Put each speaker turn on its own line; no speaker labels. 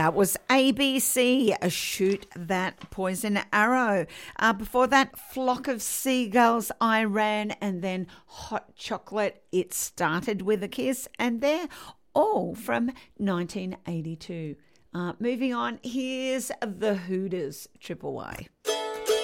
That was ABC, a Shoot That Poison Arrow. Before that, Flock of Seagulls, I Ran, and then Hot Chocolate, It Started With a Kiss, and they're all from 1982. Moving on, here's the Hooters, Triple Y.